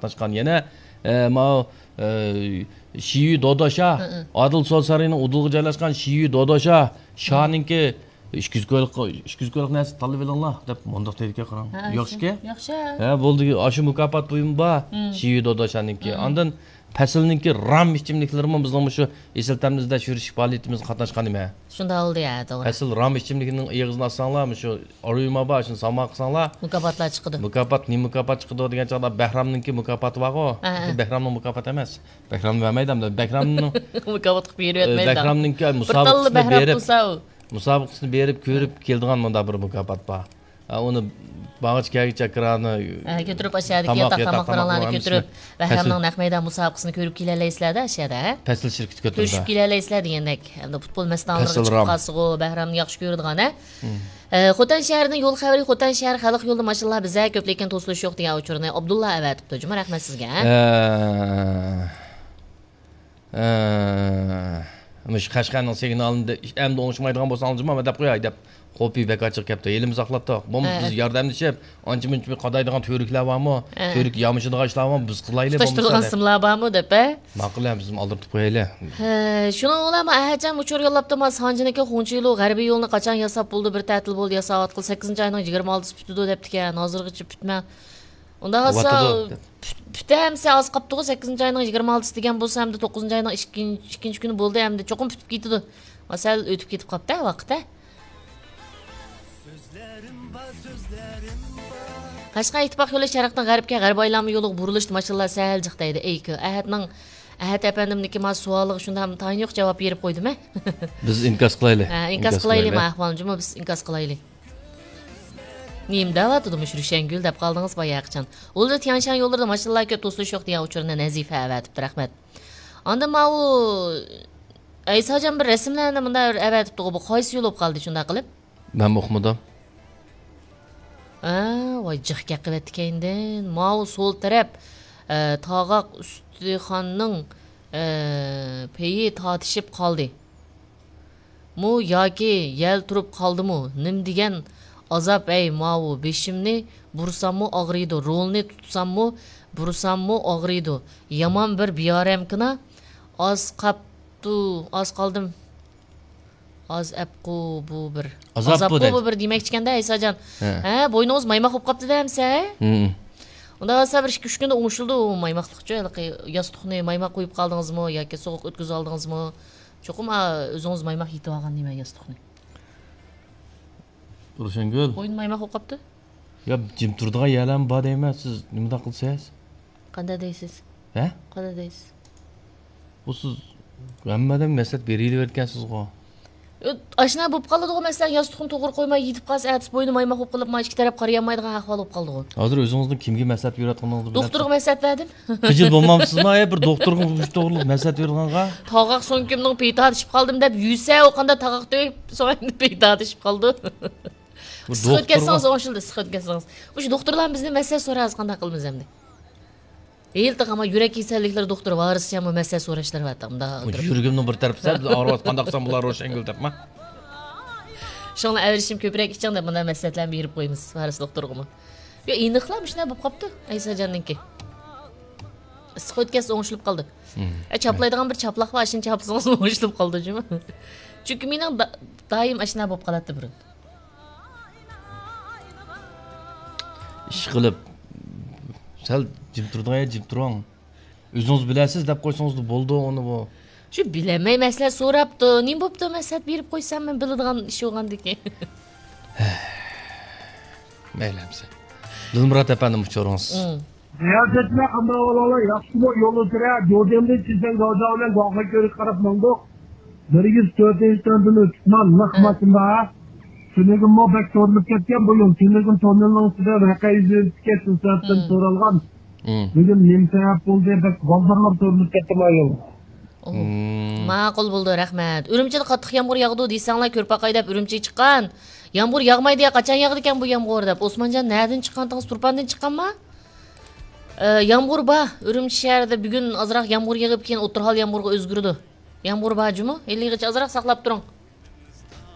qatnaşqan. Yana ma Şiyi Dodoşa, Adıl Sol Sarayının udulğu joylashgan Şiyi Dodoşa, Şaninki 200 ko'yluk narsa tanlab olinglar deb mundaq deydigan qarang. Yaxshi-ki? Yaxshi. Ha, bo'ldi. Aşı mukofot buyum bor. Şiyi Dodoşaninki. Ondan Pasilninki ram ichimliklarimi bizning shu esiltamizda yurish faoliyatimiz qatnaşqan nima? Shunda oldi ya, to'g'ri. Pasil ram ichimligining eg'izini olsanglar, shu aruyma bor, shuni salmoq qilsanglar, Mukofotlar chiqdi. Mukofot, ne mukofot chiqdi degan chog'da Bahramninki mukofoti bor-ku. Bahramning mukofoti emas. Bahram vermaydimda. Bahramning Mukofot qilib bermaydi. Bahramninki musobaqasini berib ko'rib keldigan munda bir mukofot bor. Uni bag'ich chakirani ko'tirib ashadagi tamoqlarni ko'tirib Bahramning naq maydon musobaqasini ko'rib kelalaysizlar-da ashada. Pasil shirkati ko'tirdi. Tushib kelalaysizlar degandek. Hamda futbol maydonlariga chiqib qolsa-ku Bahramni yaxshi ko'radigan-a. Xotan shahrining yo'l xabari Xotan shahar xalq yo'lida mashallah bizga ko'p lekin to'silish yo'q degan uchurni Abdulla avatibdi. Juma rahmat sizga. Mush Qashqarning signalini endi o'ngishmaydigan bo'lsangiz nima deb qo'yay deb qo'piy bekor chiqib ketdi. Elimiz saqlatdi. Biz yordamlashib, ancha-muncha qo'daydigan to'riklar bormi? To'rik yomishadigan ishlar bormi? Biz qilaylik bo'lmasa. Toshtirgan simlar bormi deb, Ma'qul, biz oldirib qo'yaylik. Shuni o'ylama, ahajam uchur yo'llabdi, mas Sanjiniki Xunchi yo'li g'arbiy yo'lni qachon yasab bo'ldi, bir ta'til bo'ldi, yasab qil 8-oyning 26-si bitdi debdi-kan. Hozirgacha bitma. Unda olsa Putamsa az qapti 8-oyning 26-si degan bo'lsa, hamda 9-oyning 2-chi kuni bo'ldi, hamda cho'qim putib ketdi. Masal o'tib ketib qopti vaqtda. Qashqar ittifoq yo'li sharqdan g'arbga, g'arb aylanma yo'li burilishdi, mashallah sahal jiqdaydi. Eyki, Ahad efendimniki mas savoliga shunda ham tayin yo'q javob berib qo'ydimi? Biz inkas qilaylik. Inkas qilaylik, ahvolimizmi biz inkas qilaylik. Neyim davatdim Shurishangul deb qoldingiz boyaqchan. O'lda Tianshan yo'llarida mashallah ko'p to'silish yo'q degan uchurni Nazifa avatibdi, rahmat. Onda ma u Aysajon bir rasmlarni bunda avatibdi, bu qaysi yo'l bo'lib qoldi shunda qilib? Men o'qimadim. Voy jiqqa qilayotgandan, ma u so'l taraf tog'oq Ustixonning peyi tortishib qoldi. Mu yoki yel turib qoldimi? Nim degan azab ey mau beshimni bursammu og'riydi, rolni tutsammu bursammu og'riydi. Yomon bir biyoramkina oz qoldim. Az apqu bu bir. Azab bu bir demak chikanda Aysajon. Bo'yningiz maymoq bo'lib qopti demsa? Unda sabr 2-3 kunda o'ngishildi u maymoqlikcha, yostiqni maymoq qo'yib qoldingizmi yoki sovuq o'tkazib oldingizmi? Cho'qim o'zingiz maymoq yetib olgan nima yostiqni. Urshangul. Bo'yin maymoq bo'lib qopti? Ya jim turdigan yalam bor deyman, siz nima qilsangiz? Qanday deysiz? Qanday deysiz? Bu siz hammadan maslahat berilavergansiz-ku. Ashna bo'lib qoldi-ku, masalan, yostiqni to'g'ri qo'ymay yetib qolsa, atis bo'yni maymoq bo'lib qolib, ikki taraf qarayamaydigan ahvol bo'lib qoldi-ku. Hozir o'zingizning kimga maslahat berayotganingizni bilasiz? Doktorga maslahat berdim. Qijil bo'lmamsizmi? Bir doktorga to'g'ri maslahat berganga? Tog'oq so'ng kimning peyti tishib qoldim deb yursa, o'qanda tog'oq to'yib, so'ng peyti tishib qoldi. Siz o'tkazsangiz o'shildi, siz o'tkazsangiz. O'sha doktorlar bizni maslahat so'raysiz qanday qilamiz endi? Ama yurak kasalliklar doktori varisi ham maslahat so'rashlar vatamda. Yuragimning bir tarafida og'riyotgan qanday qilsam bular Roshangul debmi? Shunga avrishim ko'proq iching deb bunday maslahatlarni berib qo'yamiz varis doktorga. Yo, iniqlam shunday bo'lib qopti Aysajonninki. Issiq o'tkaz o'ngishilib qoldi. Chaplaydigan bir chaplaq bor, shuni chapsangiz o'ngishilib qoldi juma. Chunki mening doim ashuna bo'lib qoladi burun. Ish qilib sal jim turing. O'zingiz bilasiz deb qo'ysangiz bo'ldi uni bu. Shu bilamay maslahat so'rabdi. Nima bo'pti maslahat berib qo'ysam men biladigan ish bo'lgandiki. Maylamsa. Dilmurod efendim uçuyorsunuz. Riyasetme amravalala yaxşı yolu tıra. Jodemde çizsen gavcavlen gavga görüş karap mangdok. 104 tandını tutman nakmasında. Tünegin mobek torunlup ketken bu yol. Tünegin tonelinin üstüne vaka izleyip ketsin saatten soralgan. Bugün nemseyap oldu ebek valdırlar torunlup kettim ayol. Ma'qul bo'ldi, rahmat. Urumchida qattiq yomg'ir yog'di deysanglar, ko'rpaqay deb urumchi chiqqan. Yomg'ir yog'maydi, qachon yog'di ekan bu yomg'ir deb. Osmonjon nereden chiqqandingiz? Turpandan chiqqanmi? Yomg'ir bor. Urumchi shahrida bugun ozroq yomg'ir yog'ib keyin o'tirhol yomg'irga o'zgardi. Yomg'ir bormi? 50gacha ozroq saqlab turing.